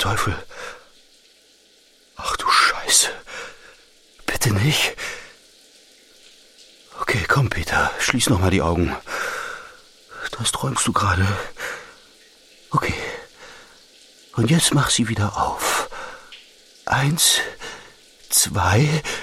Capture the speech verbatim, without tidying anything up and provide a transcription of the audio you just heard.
Teufel? Ach du Scheiße. Bitte nicht. Okay, komm, Peter, schließ noch mal die Augen. Das träumst du gerade. Okay. Und jetzt mach sie wieder auf. Eins, zwei...